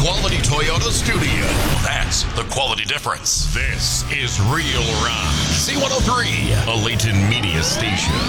quality Toyota studio. That's the quality difference. This is Real Rock. C103, a Layton Media Station.